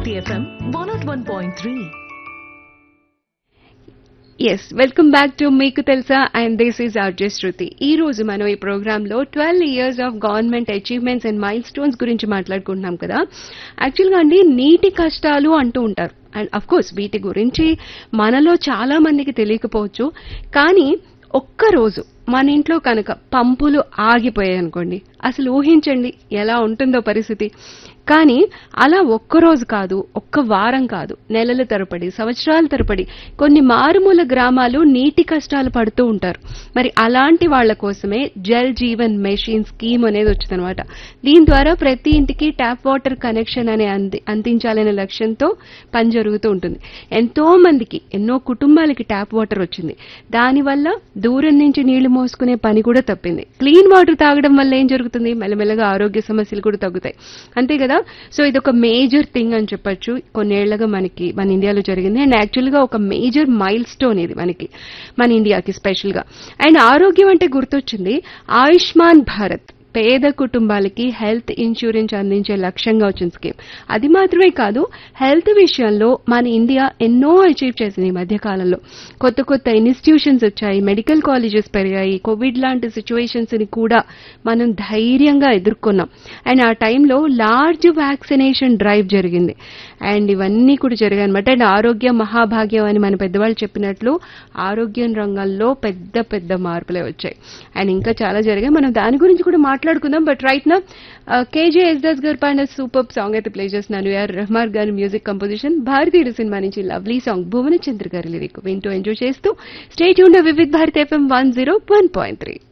Bharti FM 101.3. Yes welcome back to మీకు తెలుసా and this is RJ శృతి. ఈ రోజు మనం ఈ ప్రోగ్రామ్ లో 12 years of government achievements and mile stones గురించి మాట్లాడుకుంటున్నాం కదా. యాక్చువల్గా అండి నీటి కష్టాలు అంటూ ఉంటారు అండ్ అఫ్ కోర్స్ వీటి గురించి మనలో చాలా మందికి తెలియకపోవచ్చు. కానీ ఒక్కరోజు మన ఇంట్లో కనుక పంపులు ఆగిపోయాయి అనుకోండి, అసలు ఊహించండి ఎలా ఉంటుందో పరిస్థితి. కానీ అలా ఒక్కరోజు కాదు, ఒక్క వారం కాదు, నెలల తరబడి సంవత్సరాల తరబడి కొన్ని మారుమూల గ్రామాలు నీటి కష్టాలు పడుతూ ఉంటారు. మరి అలాంటి వాళ్ల కోసమే జల్ జీవన్ మెషిన్ స్కీమ్ అనేది వచ్చిందనమాట. దీని ద్వారా ప్రతి ఇంటికి ట్యాప్ వాటర్ కనెక్షన్ అనే అందించాలనే లక్ష్యంతో పని జరుగుతూ ఉంటుంది. ఎంతో మందికి ఎన్నో కుటుంబాలకి ట్యాప్ వాటర్ వచ్చింది. దానివల్ల దూరం నుంచి నీళ్లు మోసుకునే పని కూడా తప్పింది. క్లీన్ వాటర్ తాగడం వల్ల ఏం జరుగుతుంది, మెల్లమెల్లగా ఆరోగ్య సమస్యలు కూడా తగ్గుతాయి. అంతే కదా. సో ఇదొక మేజర్ థింగ్ అని చెప్పొచ్చు. కొన్నేళ్లుగా మన ఇండియాలో జరిగింది అండ్ యాక్చువల్ గా ఒక మేజర్ మైల్ స్టోన్ ఇది మన ఇండియాకి స్పెషల్ గా. అండ్ ఆరోగ్యం అంటే గుర్తొచ్చింది ఆయుష్మాన్ భారత్, పేద కుటుంబాలకి హెల్త్ ఇన్సూరెన్స్ అందించే లక్ష్యంగా వచ్చిన స్కీమ్. అది మాత్రమే కాదు, హెల్త్ విషయంలో మన ఇండియా ఎన్నో అచీవ్ చేసింది. ఈ మధ్య కాలంలో కొత్త కొత్త ఇన్స్టిట్యూషన్స్ వచ్చాయి, మెడికల్ కాలేజెస్ పెరిగాయి, కోవిడ్ లాంటి సిచ్యువేషన్స్ ని కూడా మనం ధైర్యంగా ఎదుర్కొన్నాం. అండ్ ఆ టైంలో లార్జ్ వ్యాక్సినేషన్ డ్రైవ్ జరిగింది అండ్ ఇవన్నీ కూడా జరిగాయి అనమాట. అండ్ ఆరోగ్య మహాభాగ్యం అని మన పెద్దవాళ్ళు చెప్పినట్లు ఆరోగ్యం రంగంలో పెద్ద పెద్ద మార్పులే వచ్చాయి అండ్ ఇంకా చాలా జరిగాయి. మనం దాని గురించి కూడా మాట్లాడుకుందాం. బట్ రైట్ నా కేజే ఎస్దాస్ గారు పాడిన సూపర్ సాంగ్ అయితే ప్లే చేస్తున్నాను. ఏఆర్ రెహమాన్ గారి మ్యూజిక్ కంపోజిషన్, భారతీయుడు సినిమా నుంచి లవ్లీ సాంగ్, భువనచంద్ర గారి లిరిక్ వింటూ ఎంజాయ్ చేస్తూ stay tuned Vividh Bharati FM 101.3.